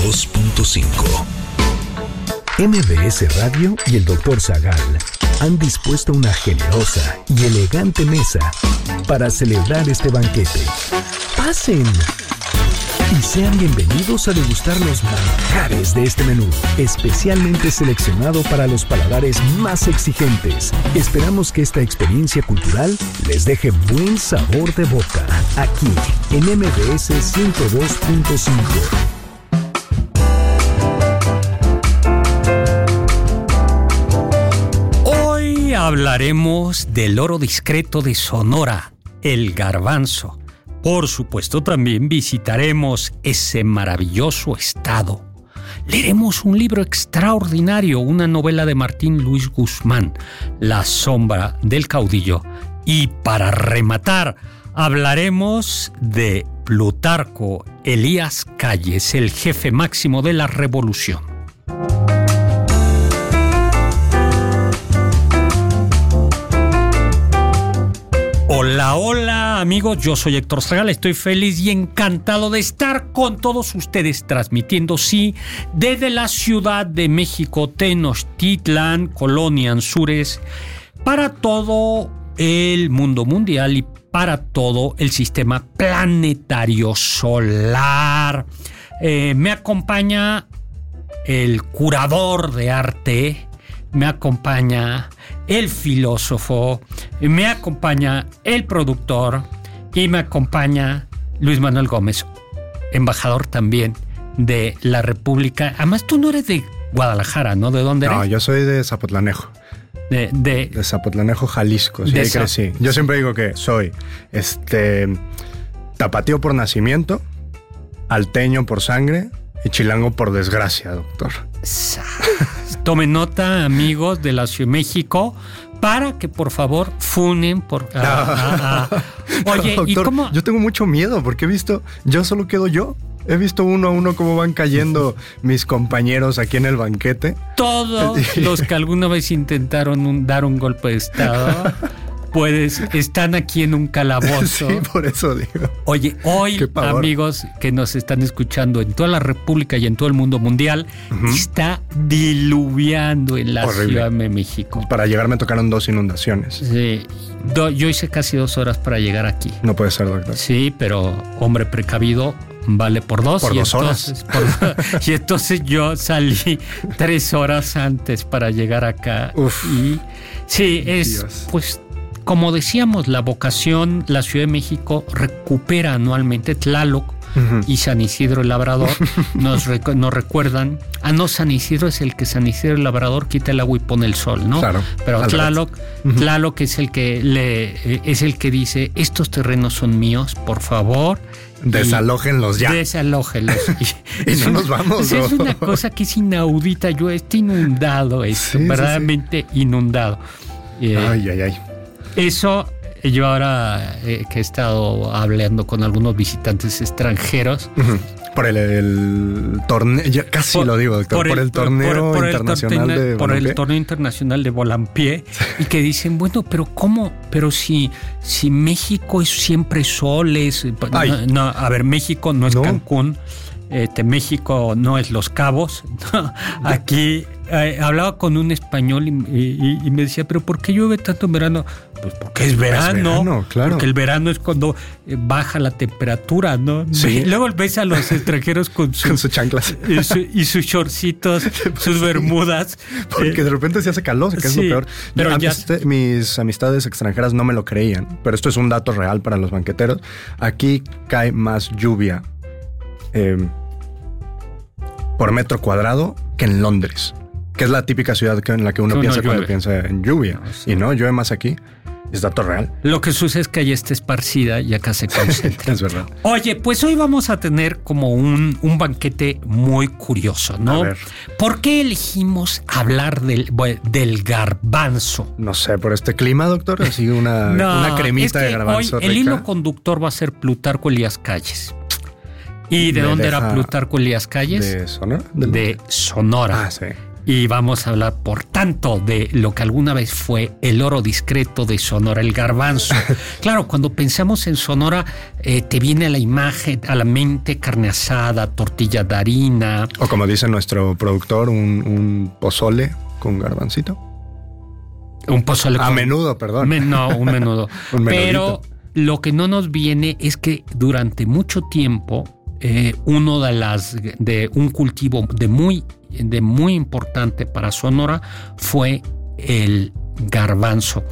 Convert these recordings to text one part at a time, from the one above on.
102.5. MBS Radio y el Dr. Zagal han dispuesto una generosa y elegante mesa para celebrar este banquete. ¡Pasen! Y sean bienvenidos a degustar los manjares de este menú, especialmente seleccionado para los paladares más exigentes. Esperamos que esta experiencia cultural les deje buen sabor de boca, aquí en MBS 102.5. Hoy hablaremos del oro discreto de Sonora, el garbanzo. Por supuesto, también visitaremos ese maravilloso estado. Leeremos un libro extraordinario, una novela de Martín Luis Guzmán, La sombra del caudillo. Y para rematar, hablaremos de Plutarco Elías Calles, el jefe máximo de la revolución. Hola, hola amigos, yo soy Héctor Zagal, estoy feliz y encantado de estar con todos ustedes transmitiendo, sí, desde la Ciudad de México, Tenochtitlán, Colonia Anzures, para todo el mundo mundial y para todo el sistema planetario solar. Me acompaña el curador de arte, me acompaña el filósofo, me acompaña el productor y me acompaña Luis Manuel Gómez, embajador también de la República. Además, tú no eres de Guadalajara, ¿no? ¿De dónde eres? No, yo soy de Zapotlanejo. De Zapotlanejo, Jalisco. Sí, ahí crecí. Yo siempre digo que soy tapatío por nacimiento, alteño por sangre y chilango por desgracia, doctor. Tomen nota, amigos de la Ciudad de México, para que por favor funen por... Oye, doctor, ¿y cómo? Yo tengo mucho miedo porque solo quedo yo. He visto uno a uno cómo van cayendo mis compañeros aquí en el banquete. Todos los que alguna vez intentaron dar un golpe de estado, pues están aquí en un calabozo. Sí, por eso digo. Oye, hoy, amigos que nos están escuchando en toda la República y en todo el mundo mundial, está diluviando en la Ciudad de México. Para llegar me tocaron 2 inundaciones. Sí, yo hice casi 2 horas para llegar aquí. No puede ser, doctor. Sí, pero hombre precavido vale por 2. Por 2 horas. Y entonces yo salí 3 horas antes para llegar acá. Uf. Y sí, Dios. Pues... Como decíamos, la vocación, la Ciudad de México recupera anualmente Tlaloc y San Isidro el Labrador. Nos recuerdan. No, San Isidro es el que San Isidro el Labrador quita el agua y pone el sol, ¿no? Claro. Pero Tlaloc es el que dice: estos terrenos son míos, por favor. Desalójenlos ya. Desalójenlos. Y no nos vamos. Es una cosa que es inaudita. Está inundado esto, sí, verdaderamente sí. Inundado. Ay. Eso, yo ahora que he estado hablando con algunos visitantes extranjeros. Por el torneo, casi lo digo, doctor, por el torneo internacional de Bolampié. Por el torneo internacional de Bolampié. Y que dicen, bueno, pero ¿cómo? Pero si México es siempre sol, no, a ver, México no es Cancún. México no es Los Cabos. Aquí hablaba con un español y me decía, pero ¿por qué llueve tanto en verano? Pues porque es verano, claro. Porque el verano es cuando baja la temperatura, ¿no? Sí. Luego ves a los extranjeros con sus chanclas y sus shortcitos, sus bermudas. Porque de repente se hace calor, que es lo peor. Pero mis amistades extranjeras no me lo creían, pero esto es un dato real para los banqueteros. Aquí cae más lluvia por metro cuadrado que en Londres, que es la típica ciudad en la que uno piensa cuando piensa en lluvia. No, sí. Y no, llueve más aquí. Es dato real. Lo que sucede es que allá está esparcida y acá se concentra. Es verdad. Oye, pues hoy vamos a tener como un banquete muy curioso, ¿no? A ver. ¿Por qué elegimos hablar del garbanzo? No sé, por este clima, doctor. Así una cremita de garbanzo hoy rica. El hilo conductor va a ser Plutarco Elías Calles. ¿Y de dónde era Plutarco Elías Calles? ¿De Sonora? De Sonora. Sí. Y vamos a hablar, por tanto, de lo que alguna vez fue el oro discreto de Sonora, el garbanzo. Claro, cuando pensamos en Sonora, te viene a la imagen, a la mente carne asada, tortilla de harina. O como dice nuestro productor, un pozole con garbancito. Un pozole a menudo, perdón. Un menudo. Pero lo que no nos viene es que durante mucho tiempo uno de un cultivo de muy importante para Sonora fue el garbanzo,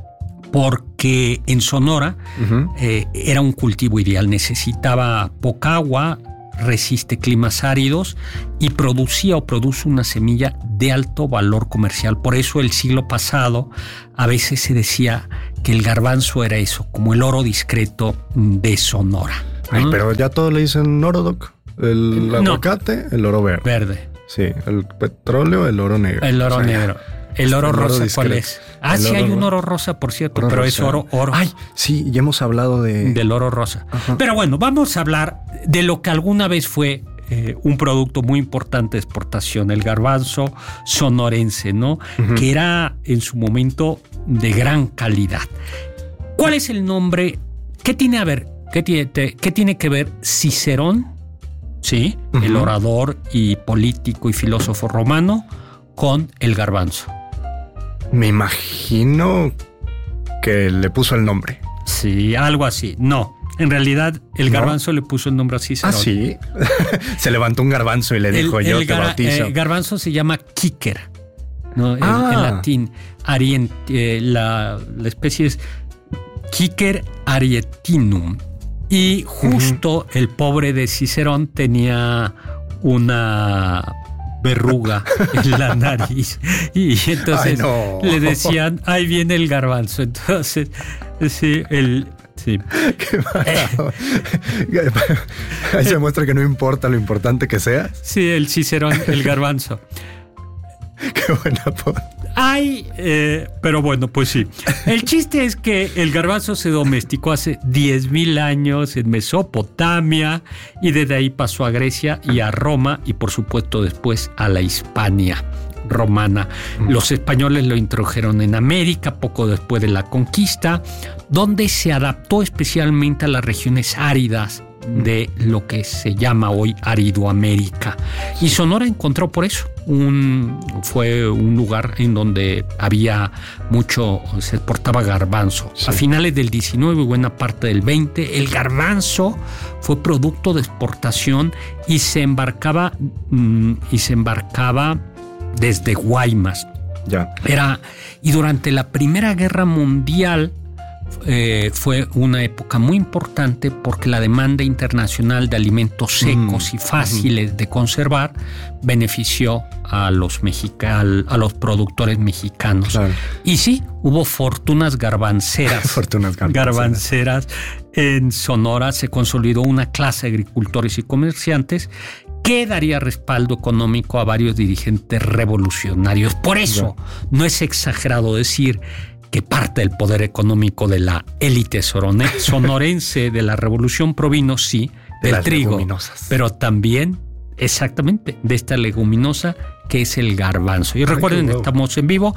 porque en Sonora era un cultivo ideal, necesitaba poca agua, resiste climas áridos y produce una semilla de alto valor comercial. Por eso el siglo pasado a veces se decía que el garbanzo era eso, como el oro discreto de Sonora. Ay, pero ya todo le dicen oro, Doc. El aguacate, el oro verde. Sí, el petróleo, el oro negro. El oro negro. El oro rosa, ¿cuál es? Sí, hay un oro rosa, por cierto, pero rosa. Es oro. Ay, sí, ya hemos hablado del oro rosa. Ajá. Pero bueno, vamos a hablar de lo que alguna vez fue un producto muy importante de exportación, el garbanzo sonorense, ¿no? Que era en su momento de gran calidad. ¿Cuál es el nombre? ¿Qué tiene que ver Cicerón? Sí, el orador y político y filósofo romano con el garbanzo. Me imagino que le puso el nombre. Sí, algo así. No, en realidad el garbanzo le puso el nombre a Cicerón. Ah, sí. Se levantó un garbanzo y le dijo yo te bautizo. El garbanzo se llama Kicker, ¿no? En latín. La especie es Kicker arietinum. Y justo el pobre de Cicerón tenía una verruga en la nariz y entonces le decían, ahí viene el garbanzo. Entonces, sí. Qué ahí se muestra que no importa lo importante que sea. Sí, el Cicerón, el garbanzo. Qué buena aporte. Pero bueno, pues sí. El chiste es que el garbanzo se domesticó hace 10,000 años en Mesopotamia y desde ahí pasó a Grecia y a Roma y por supuesto después a la Hispania romana. Los españoles lo introdujeron en América poco después de la conquista, donde se adaptó especialmente a las regiones áridas de lo que se llama hoy Aridoamérica. Y Sonora encontró por eso fue un lugar en donde había se exportaba garbanzo. Sí. A finales del 19 y buena parte del 20, el garbanzo fue producto de exportación y se embarcaba desde Guaymas. Ya. Y durante la Primera Guerra Mundial fue una época muy importante porque la demanda internacional de alimentos secos y fáciles de conservar benefició a los productores mexicanos. Claro. Y sí, hubo fortunas garbanceras. Garbanceras en Sonora. Se consolidó una clase de agricultores y comerciantes que daría respaldo económico a varios dirigentes revolucionarios. Por eso no es exagerado decir que parte del poder económico de la élite sonorense de la revolución provino, sí, del trigo, leguminosas, pero también, exactamente, de esta leguminosa que es el garbanzo. Y recuerden, estamos en vivo,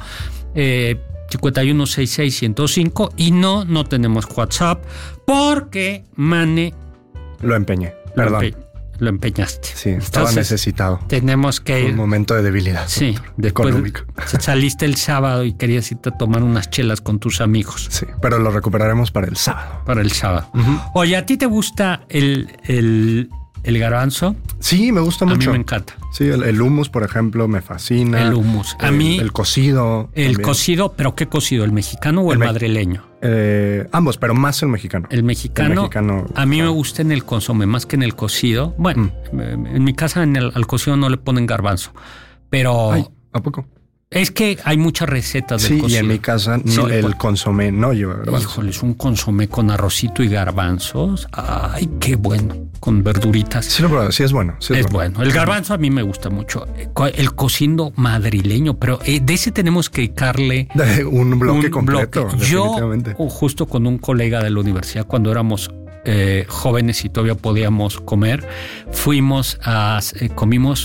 5166-105, y no tenemos WhatsApp porque Mane lo empeñé, perdón. Lo empeñaste. Sí, estaba necesitado. Tenemos que un momento de debilidad. Sí, después saliste el sábado y querías irte a tomar unas chelas con tus amigos. Sí, pero lo recuperaremos para el sábado. Oye, ¿a ti te gusta el garbanzo? Sí, me gusta mucho. A mí me encanta. Sí, el hummus, por ejemplo, me fascina. El hummus. A mí el cocido. El también. Cocido, ¿pero qué cocido? ¿El mexicano o el madrileño? Ambos, pero más el mexicano. El mexicano a mí me gusta en el consomé más que en el cocido. Bueno, en mi casa al cocido no le ponen garbanzo, pero... Ay, ¿a poco? Es que hay muchas recetas del cocido. Sí, y en mi casa el consomé no lleva garbanzo. Híjole, es un consomé con arrocito y garbanzos. Ay, qué bueno. Con verduritas. Sí, sí es bueno. Sí es bueno. El garbanzo a mí me gusta mucho. El cocido madrileño, pero de ese tenemos que dedicarle un bloque completo. Yo, justo con un colega de la universidad, cuando éramos jóvenes y todavía podíamos comer, comimos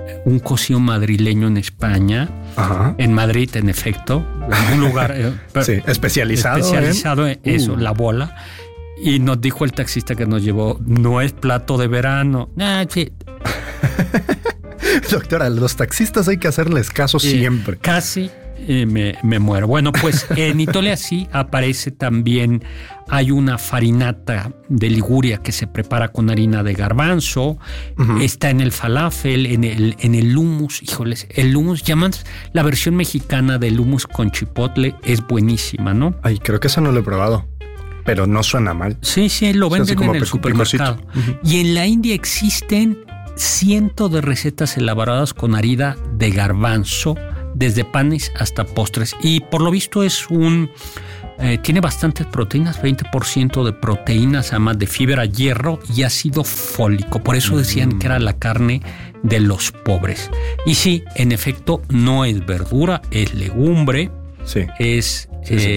un cocido madrileño en España, en Madrid, en efecto, en un lugar sí, especializado en eso, la bola. Y nos dijo el taxista que nos llevó, no es plato de verano. Sí. Doctora, los taxistas hay que hacerles caso siempre. Casi me muero. Bueno, pues en Itolia sí aparece también, hay una farinata de Liguria que se prepara con harina de garbanzo, está en el falafel, en el hummus. Híjoles, el hummus, llaman la versión mexicana del hummus con chipotle, es buenísima, ¿no? Ay, creo que esa no lo he probado, pero no suena mal. Sí, lo venden en el supermercado. Y en la India existen cientos de recetas elaboradas con harina de garbanzo, desde panes hasta postres. Y por lo visto es tiene bastantes proteínas, 20% de proteínas, además de fibra, hierro y ácido fólico. Por eso decían que era la carne de los pobres. Y sí, en efecto, no es verdura, es legumbre. Sí. Es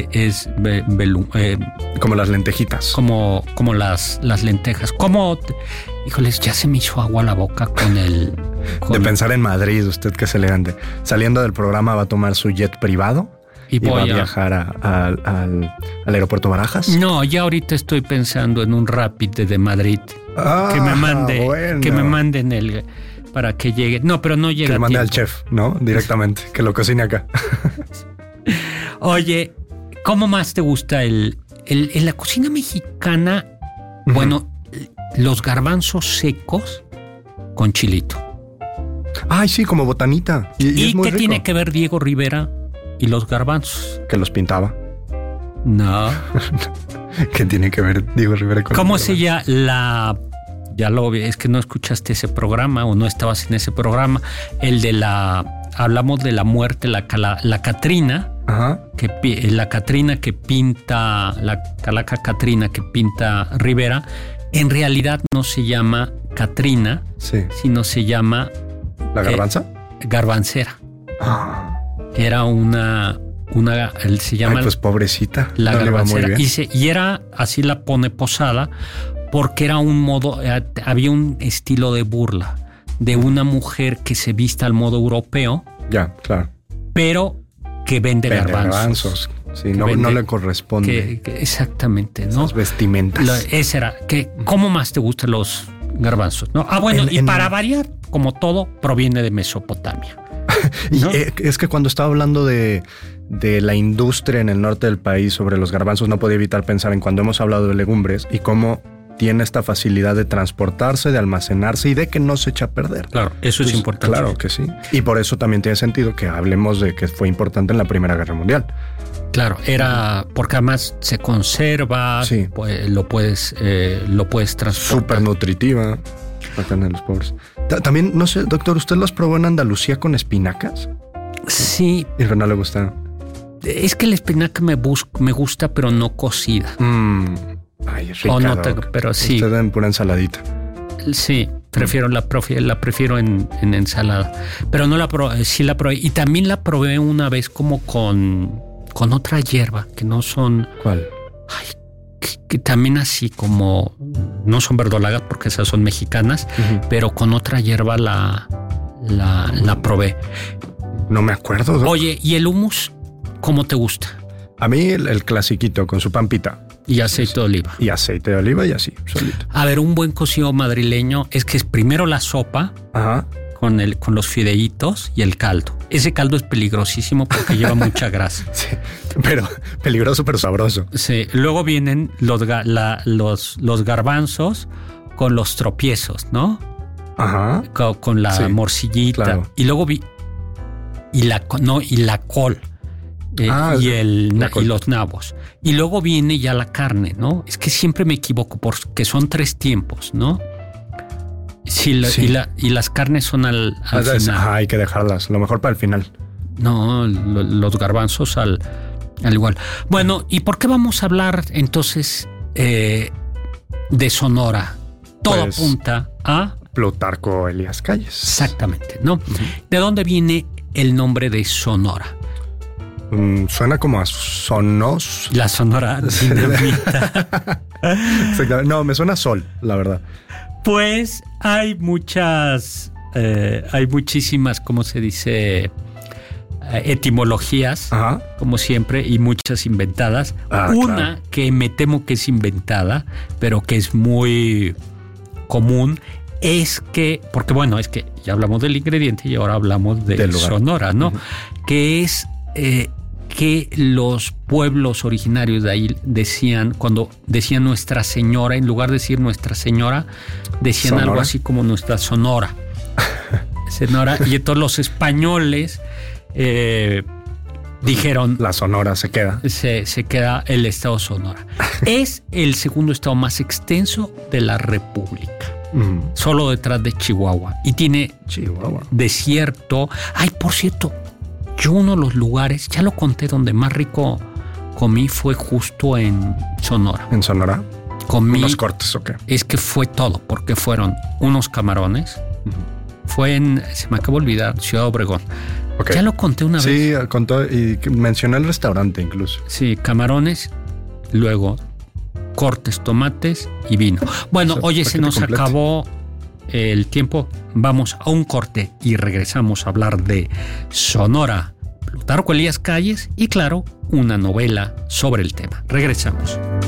como las lentejitas. Como las lentejas. Híjoles, ya se me hizo agua la boca de pensar en Madrid, usted que es elegante. Saliendo del programa va a tomar su jet privado y va a viajar al aeropuerto Barajas. No, ya ahorita estoy pensando en un Rapid de Madrid. Que me manden para que llegue. No, pero no llega. Que le mande al chef, ¿no? Directamente, que lo cocine acá. Oye, ¿cómo más te gusta en la cocina mexicana? Bueno, los garbanzos secos con chilito. Ay, sí, como botanita. ¿Y qué tiene que ver Diego Rivera y los garbanzos? Que los pintaba. No. ¿Qué tiene que ver Diego Rivera con ¿Cómo se llama es que no escuchaste ese programa o no estabas en ese programa? Hablamos de la muerte, la Catrina. Ajá. La Catrina que pinta, la calaca Catrina que pinta Rivera, en realidad no se llama Catrina, sino se llama... ¿La garbanza? Garbancera. Era él se llama... Ay, pues pobrecita. La garbancera. Y era, así la pone Posada, porque era un modo, había un estilo de burla de una mujer que se vista al modo europeo. Ya, claro. Pero que vende garbanzos. Sí, no le corresponde. Exactamente, ¿no? Esas vestimentas. Esa era. ¿Cómo más te gustan los garbanzos? ¿No? Bueno, para variar, como todo, proviene de Mesopotamia. ¿No? Y es que cuando estaba hablando de la industria en el norte del país sobre los garbanzos, no podía evitar pensar en cuando hemos hablado de legumbres y cómo tiene esta facilidad de transportarse, de almacenarse y de que no se echa a perder. Claro, eso es importante. Claro que sí. Y por eso también tiene sentido que hablemos de que fue importante en la Primera Guerra Mundial. Claro, era porque además se conserva, pues, lo puedes transportar. Súper nutritiva. Bacana de los pobres. También, no sé, doctor, ¿usted los probó en Andalucía con espinacas? Sí. Y no le gusta. Es que la espinaca me gusta, pero no cocida. Ay, es rica, pero sí. Usted en pura ensaladita. Sí, la prefiero en ensalada. Pero no la probé, sí la probé. Y también la probé una vez como con otra hierba, que no son... ¿Cuál? Ay, que también así como... No son verdolagas porque esas son mexicanas, pero con otra hierba la probé. No me acuerdo. Oye, ¿y el hummus cómo te gusta? A mí el clasiquito con su pampita. Y aceite de oliva. Y aceite de oliva y así, solito. A ver, un buen cocido madrileño es que es primero la sopa con los fideitos y el caldo. Ese caldo es peligrosísimo porque lleva mucha grasa. Sí, pero peligroso pero sabroso. Sí, luego vienen los garbanzos con los tropiezos, ¿no? Ajá. Con la morcillita. Claro. Y luego y la col. Y los nabos. Y luego viene ya la carne, ¿no? Es que siempre me equivoco porque son 3 tiempos, ¿no? Y las carnes son al final. Hay que dejarlas, lo mejor para el final. No, los garbanzos al igual. Bueno, ¿y por qué vamos a hablar entonces de Sonora? Todo apunta a... Plutarco Elías Calles. Exactamente, ¿no? ¿De dónde viene el nombre de Sonora? Suena como a sonos. La Sonora Dinamita. Exactamente. No, me suena a sol, la verdad. Pues hay muchas hay muchísimas, ¿cómo se dice? Etimologías, Ajá. como siempre, y muchas inventadas. Una claro. que me temo que es inventada, pero que es muy común, es que, porque bueno, es que ya hablamos del ingrediente y ahora hablamos de Sonora, ¿no? Uh-huh. Que es que los pueblos originarios de ahí decían, cuando decían Nuestra Señora, en lugar de decir Nuestra Señora, decían ¿Sonora? Algo así como Nuestra Sonora. Sonora. Y entonces los españoles dijeron... La Sonora se queda. Se queda el estado Sonora. Es el segundo estado más extenso de la República. Solo detrás de Chihuahua. Y tiene desierto. Ay, por cierto, yo uno de los lugares, ya lo conté, donde más rico comí fue justo en Sonora. ¿En Sonora? Comí... ¿Unos cortes o qué? Es que fue todo, porque fueron unos camarones. Fue en... Se me acabó de olvidar, Ciudad Obregón. Okay. Ya lo conté una vez. Sí, contó y mencioné el restaurante incluso. Sí, camarones, luego cortes, tomates y vino. Bueno, oye, se nos acabó el tiempo. Vamos a un corte y regresamos a hablar de Sonora, Plutarco Elías Calles y, claro, una novela sobre el tema. Regresamos.